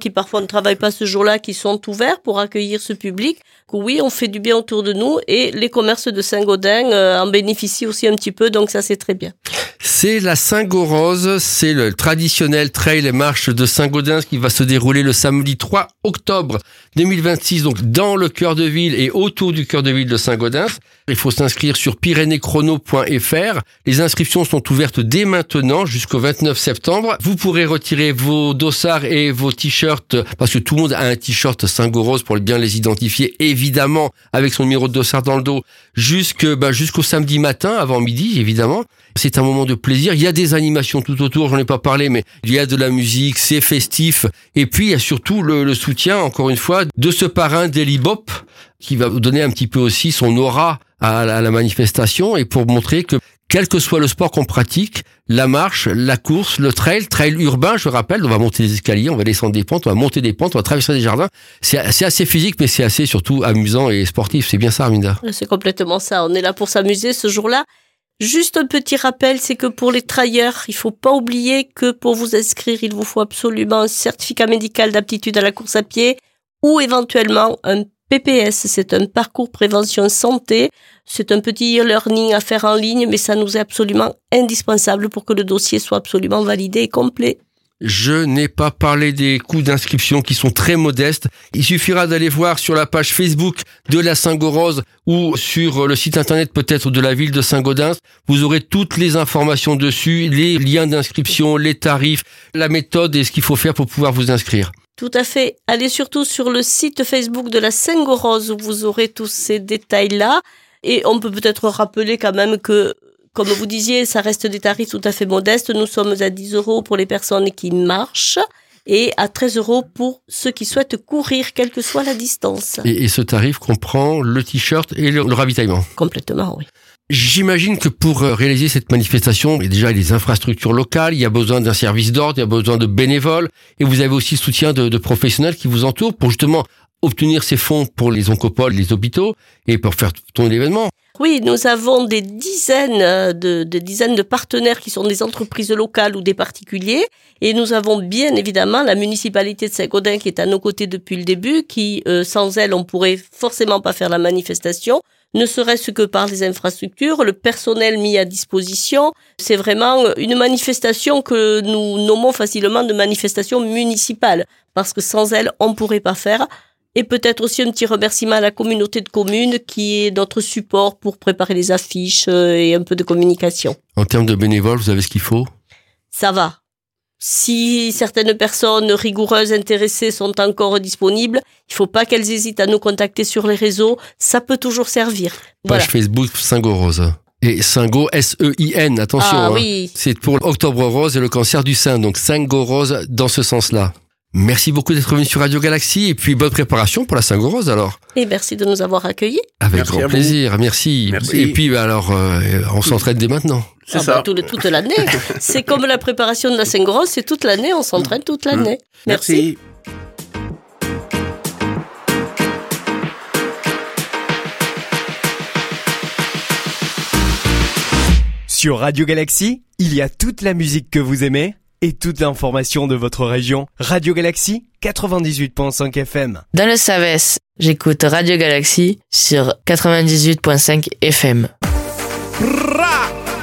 qui parfois ne travaillent pas ce jour-là, qui sont ouverts pour accueillir ce public. Oui, on fait du bien autour de nous et les commerces de Saint-Gaudens en bénéficient aussi un petit peu, donc ça c'est très bien. C'est la Saint-Gaudens, c'est le traditionnel trail et marche de Saint-Gaudens qui va se dérouler le samedi 3 octobre 2026, donc dans le cœur de ville et autour du cœur de ville de Saint-Gaudens. Il faut s'inscrire sur pyrénéechrono.fr. Les inscriptions sont ouvertes dès maintenant jusqu'au 29 septembre. Vous pourrez retirer vos dossards et vos t-shirts, parce que tout le monde a un t-shirt Saint-Gaudens pour bien les identifier, évidemment, avec son numéro de dossard dans le dos, jusqu'au samedi matin, avant midi, évidemment. C'est un moment de plaisir. Il y a des animations tout autour, j'en ai pas parlé, mais il y a de la musique, c'est festif. Et puis, il y a surtout le soutien, encore une fois, de ce parrain d'Eli Bop, qui va donner un petit peu aussi son aura à la manifestation et pour montrer que, quel que soit le sport qu'on pratique, la marche, la course, le trail urbain, je rappelle, on va monter des escaliers, on va descendre des pentes, on va monter des pentes, on va traverser des jardins. C'est assez physique, mais c'est assez surtout amusant et sportif. C'est bien ça, Arminda? C'est complètement ça. On est là pour s'amuser ce jour-là. Juste un petit rappel, c'est que pour les trailleurs, il faut pas oublier que pour vous inscrire, il vous faut absolument un certificat médical d'aptitude à la course à pied ou éventuellement un PPS, c'est un parcours prévention santé. C'est un petit e-learning à faire en ligne, mais ça nous est absolument indispensable pour que le dossier soit absolument validé et complet. Je n'ai pas parlé des coûts d'inscription qui sont très modestes. Il suffira d'aller voir sur la page Facebook de la Saint-Gaudens ou sur le site internet peut-être de la ville de Saint-Gaudens. Vous aurez toutes les informations dessus, les liens d'inscription, les tarifs, la méthode et ce qu'il faut faire pour pouvoir vous inscrire. Tout à fait. Allez surtout sur le site Facebook de la Saint-Gaudens où vous aurez tous ces détails-là. Et on peut peut-être rappeler quand même que, comme vous disiez, ça reste des tarifs tout à fait modestes. Nous sommes à 10 € pour les personnes qui marchent et à 13 € pour ceux qui souhaitent courir, quelle que soit la distance. Et ce tarif comprend le t-shirt et le ravitaillement. Complètement, oui. J'imagine que pour réaliser cette manifestation, il y a déjà les infrastructures locales, il y a besoin d'un service d'ordre, il y a besoin de bénévoles, et vous avez aussi le soutien de professionnels qui vous entourent pour justement obtenir ces fonds pour les oncopoles, les hôpitaux, et pour faire tourner l'événement. Oui, nous avons des dizaines de partenaires qui sont des entreprises locales ou des particuliers, et nous avons bien évidemment la municipalité de Saint-Gaudens qui est à nos côtés depuis le début, qui sans elle on pourrait forcément pas faire la manifestation, ne serait-ce que par les infrastructures, le personnel mis à disposition. C'est vraiment une manifestation que nous nommons facilement de manifestation municipale, parce que sans elle on pourrait pas faire. Et peut-être aussi un petit remerciement à la communauté de communes qui est notre support pour préparer les affiches et un peu de communication. En termes de bénévoles, vous avez ce qu'il faut? Ça va. Si certaines personnes rigoureuses intéressées sont encore disponibles, il faut pas qu'elles hésitent à nous contacter sur les réseaux. Ça peut toujours servir. Page Facebook Saint-Gaudens. Et Saint-Gaudens, S-E-I-N, attention. Ah oui. C'est pour Octobre Rose et le cancer du sein. Donc Saint-Gaudens dans ce sens-là. Merci beaucoup d'être venu sur Radio Galaxy et puis bonne préparation pour la Saint-Gaudens alors. Et merci de nous avoir accueillis. Avec merci grand plaisir, merci. Et puis alors, on s'entraîne dès maintenant. C'est ça. Toute l'année. C'est comme la préparation de la Saint-Gaudens, c'est toute l'année, on s'entraîne toute l'année. Merci. Sur Radio Galaxy, il y a toute la musique que vous aimez et toute l'information de votre région. Radio Galaxy 98.5 FM. Dans le Savès, j'écoute Radio Galaxy sur 98.5 FM.